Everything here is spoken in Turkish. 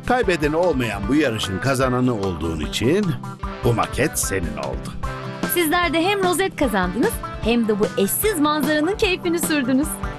Kaybedeni olmayan bu yarışın kazananı olduğun için bu maket senin oldu. Sizler de hem rozet kazandınız hem de bu eşsiz manzaranın keyfini sürdünüz.